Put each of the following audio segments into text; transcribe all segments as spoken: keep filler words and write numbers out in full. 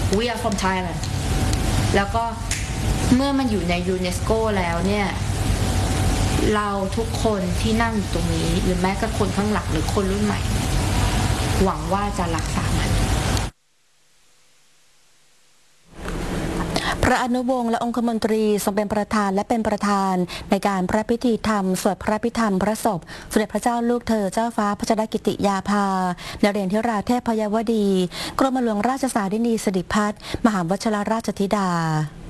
we are from Thailand แล้วก็เมื่อมันอยู่ในยูเนสโกแล้วเนี่ยเราทุกคนที่นั่งอยู่ตรงนี้หรือแม้กระทั่งคนข้างหลังหรือคนรุ่นใหม่หวังว่าจะรักษามันพระอนุวงศ์และองคมนตรีทรงเป็นประธานและเป็นประธานในการพระพิธีธรรมสวดพระพิธรรมพระศพสมเด็จพระเจ้าลูกเธอเจ้าฟ้าพัชรกิติยาภานเรศธิราเทพพยวดีกรมหลวงราชสารินีสิริพัฒน์มหาวชิรราชธิดา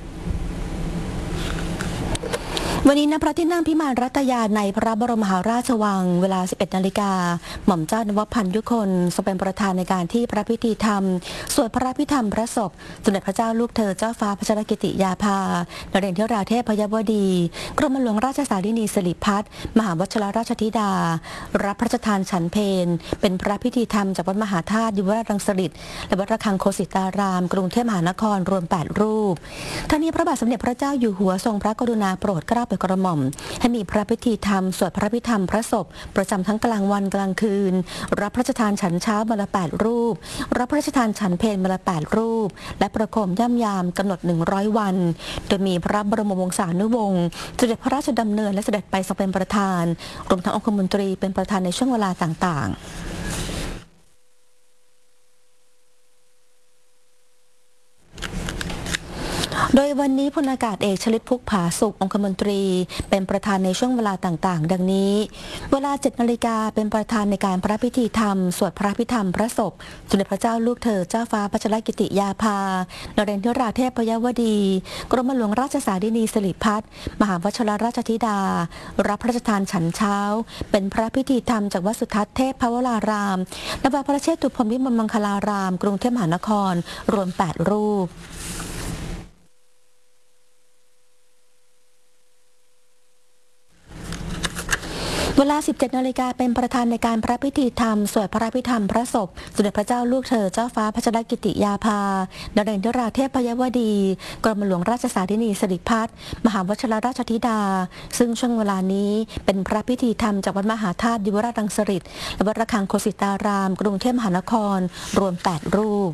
วันนี้ณพระที่นั่งพิมานรัตยาในพระบรมมหาราชวังเวลา สิบเอ็ด นาฬิกาหม่อมเจ้านวพันธ์ยุคนทรงเป็นประธานในการที่พระพิธีธรรมสวดพระพิธรรมพระศพสมเด็จพระเจ้าลูกเธอเจ้าฟ้าพัชรกิติยาภานเรศธิราเทพพยวดีกรมหลวงราชสารินีสิริพัฒน์มหาวชิรราชธิดารับพระราชทานฉันเพลเป็นพระพิธีธรรมจากวัดมหาธาตุยุวราชรังสฤษฎ์และวัดระฆังโคสิตารามกรุงเทพมหานครรวมแปดรูปทั้งนี้พระบาทสมเด็จพระเจ้าอยู่หัวทรงพระกรุณาโปรดเกล้าโปรดกระหม่อมให้มีพระพิธีธรรมสวดพระพิธรรมพระศพประจำทั้งกลางวันกลางคืนรับพระราชทานฉันเช้ามาละแปดรูปรับพระราชทานฉันเพลมาละแปดรูปและประโคมย่ำยามกำหนดหนึ่งร้อยวันโดยมีพระบรมวงศานุวงศ์เสด็จพระราชดำเนินและเสด็จไปทรงเป็นประธานรวมทั้งองคมนตรีเป็นประธานในช่วงเวลาต่างๆโดยวันนี้พลอากาศเอกชลิต พุกผาสุของคมนตรีเป็นประธานในช่วงเวลาต่างๆดังนี้เวลา เจ็ด นาฬิกาเป็นประธานในการพระพิธีธรรมสวดพระพิธรรมพระศพสมเด็จพระเจ้าลูกเธอเจ้าฟ้าพัชรกิติยาภานเรศธิราเทพพยวดีกรมหลวงราชสารินีสิริพัฒน์มหาวชิรราชธิดารับพระราชทานฉันเช้าเป็นพระพิธีธรรมจากวัดสุทัศน์เทพพวรารามและวัดพระเชตุพนวิมลมังคลารามกรุงเทพมหานครรวมแปดรูปเวลา สิบเจ็ด นาฬิกาเป็นประธานในการพระพิธีธรรมสวดพระพิธรรมพระศพสมเด็จพระเจ้าลูกเธอเจ้าฟ้าพัชรกิติยาภานเรศธิราเทพพยวดีกรมหลวงราชสารินีสิริพัฒน์มหาวชิรราชธิดาซึ่งช่วงเวลานี้เป็นพระพิธีธรรมจากวัดมหาธาตุยุวราชรังสฤษฎ์และวัดระฆังโคสิตารามกรุงเทพมหานครรวมแปดรูป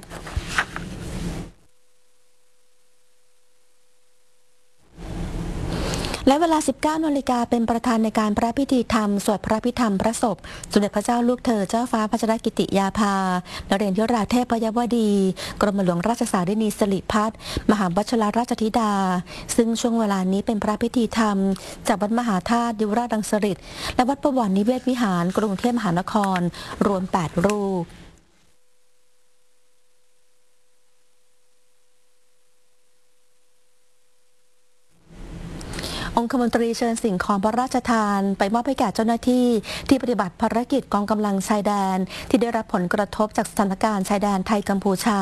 และเวลา สิบเก้า นาฬิกาเป็นประธานในการพระพิธีธรรมสวดพระพิธรรมพระศพสมเด็จพระเจ้าลูกเธอเจ้าฟ้าพัชรกิติยาภานเรศธิราเทพพยวดีกรมหลวงราชสารินีสิริพัฒน์มหาวชิรราชธิดาซึ่งช่วงเวลานี้เป็นพระพิธีธรรมจากวัดมหาธาตุยุวราชรังสฤษฎ์และวัดประวัตินิเวศวิหารกรุงเทพมหานครรวมแปดรูปองคมนตรีเชิญสิ่งของพระราชทานไปมอบให้แก่เจ้าหน้าที่ที่ปฏิบัติภารกิจกองกำลังชายแดนที่ได้รับผลกระทบจากสถานการณ์ชายแดนไทยกัมพูชา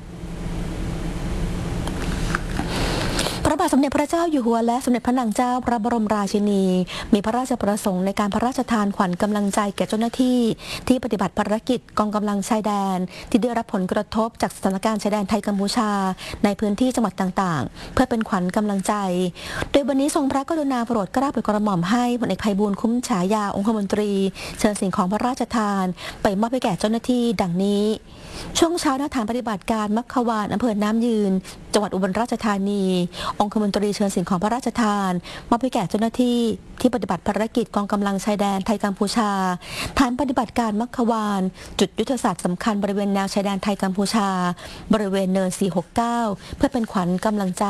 พระบาทสมเด็จพระเจ้าอยู่หัวและสมเด็จพระนางเจ้าพระบรมราชินีมีพระราชประสงค์ในการพระราชทานขวัญกำลังใจแก่เจ้าหน้าที่ที่ปฏิบัติภารกิจกองกำลังชายแดนที่ได้รับผลกระทบจากสถานการณ์ชายแดนไทยกัมพูชาในพื้นที่จังหวัดต่างๆเพื่อเป็นขวัญกำลังใจโดยวันนี้ทรงพระกรุณาโปรดเกล้าโปรดกระหม่อมให้พลเอกไพบูลย์คุ้มฉายาองคมนตรีเชิญสิ่งของพระราชทานไปมอบให้แก่เจ้าหน้าที่ดังนี้ช่วงเช้าณฐานปฏิบัติการมัคควานอำเภอน้ำยืนจังหวัดอุบลราชธานีองคมนตรีเชิญสิ่งของพระราชทานมอบให้แก่เจ้าหน้าที่ที่ปฏิบัติภารกิจกองกำลังชายแดนไทยกัมพูชาฐานปฏิบัติการมัคควานจุดยุทธศาสตร์สำคัญบริเวณแนวชายแดนไทยกัมพูชาบริเวณเนินสี่หกเก้าเพื่อเป็นขวัญกำลังใจ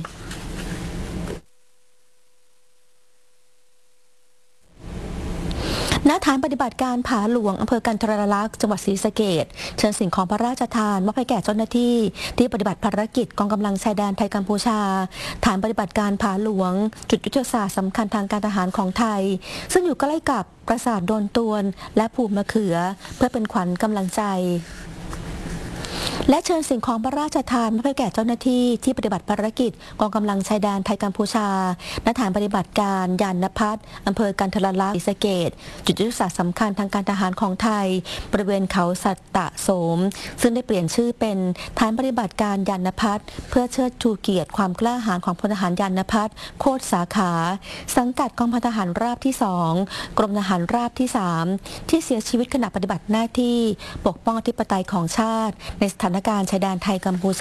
ณฐานปฏิบัติการผาหลวงอำเภอกันทรลักษณ์จังหวัดศรีสะเกษเชิญสิ่งของพระราชทานมอบให้แก่เจ้าหน้าที่ที่ปฏิบัติภารกิจกองกำลังชายแดนไทยกัมพูชาฐานปฏิบัติการผาหลวงจุดยุทธศาสตร์สำคัญทางการทหารของไทยซึ่งอยู่ใกล้กับปราสาทโดนตวนและภูมิมะเขือเพื่อเป็นขวัญกำลังใจและเชิญสิ่งของพระราชทานมาให้แก่เจ้าหน้าที่ที่ปฏิบัติภารกิจกองกำลังชายแดนไทยกัมพูชาณฐานปฏิบัติการยานนภัสอำเภอกันทรลักษณ์ศรีสะเกษจุดยุทธศาสตร์สำคัญทางการทหารของไทยบริเวณเขาสัตตะโสมซึ่งได้เปลี่ยนชื่อเป็นฐานปฏิบัติการยานนภัสเพื่อเชิดชูเกียรติความกล้าหาญของพลทหารยานนภัสโคตรสาขาสังกัดกองพันทหารราบที่สองกรมทหารราบที่สามที่เสียชีวิตขณะปฏิบัติหน้าที่ปกป้องอธิปไตยของชาติในสถานการณ์ชายแดนไทยกัมพูชา